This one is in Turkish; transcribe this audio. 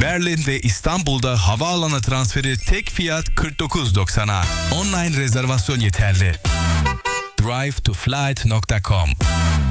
Berlin ve İstanbul'da havaalanı transferi tek fiyat 49.90'a. Online rezervasyon yeterli. drivetoflight.com